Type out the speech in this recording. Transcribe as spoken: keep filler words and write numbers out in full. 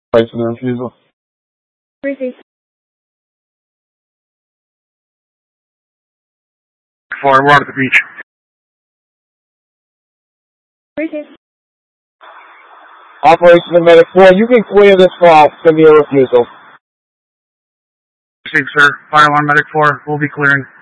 Price for the refusal. Receive. four, we're out at the beach. Receive. Operation of Medic four, you can clear this call. Send me a refusal. Received, sir. Fire alarm medic four, we'll be clearing.